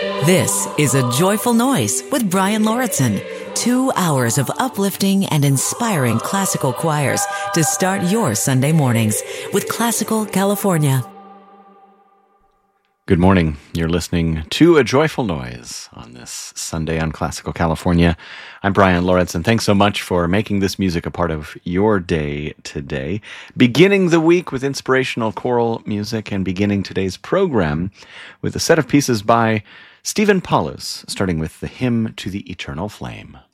This is A Joyful Noise with Brian Lauritsen. 2 hours of uplifting and inspiring classical choirs to start your Sunday mornings with Classical California. Good morning. You're listening to A Joyful Noise on this Sunday on Classical California. I'm Brian Lauritsen. Thanks so much for making this music a part of your day today. Beginning the week with inspirational choral music and beginning today's program with a set of pieces by Stephen Paulus, starting with the Hymn to the Eternal Flame.